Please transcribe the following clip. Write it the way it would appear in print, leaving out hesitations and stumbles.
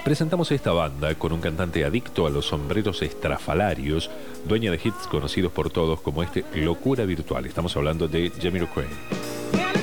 presentamos esta banda con un cantante adicto a los sombreros estrafalarios, dueña de hits conocidos por todos como este Locura Virtual. Estamos hablando de Jamiroquai.